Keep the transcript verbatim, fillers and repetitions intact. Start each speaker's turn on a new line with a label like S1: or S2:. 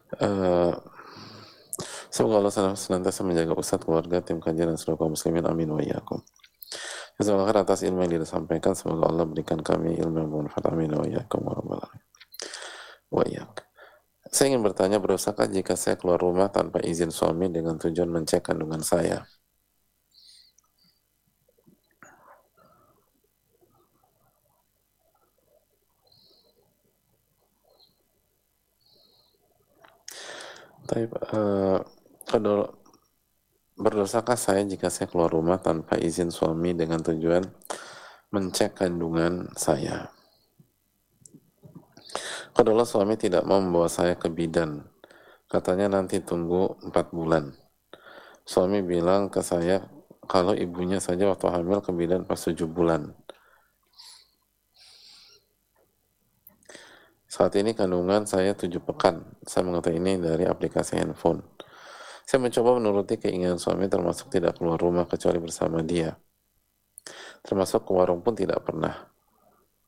S1: Uh, semoga Allah senantiasa menjaga Ustadz, keluarga, tim kajian, dan seluruh kaum muslimin. Amin wa iyyakum. Jazakallah atas ilmu yang disampaikan. Semoga Allah berikan kami ilmu yang bermanfaat. Amin wa iyyakum wa iyyak. Saya ingin bertanya, berdosakah jika saya keluar rumah tanpa izin suami dengan tujuan mencek kandungan saya? Tapi uh, berdosakah saya jika saya keluar rumah tanpa izin suami dengan tujuan mencek kandungan saya? Kedua, suami tidak mau membawa saya ke bidan. Katanya nanti tunggu empat bulan. Suami bilang ke saya kalau ibunya saja waktu hamil ke bidan pas tujuh bulan. Saat ini kandungan saya tujuh pekan. Saya mengetahui ini dari aplikasi handphone. Saya mencoba menuruti keinginan suami, termasuk tidak keluar rumah kecuali bersama dia. Termasuk ke warung pun tidak pernah.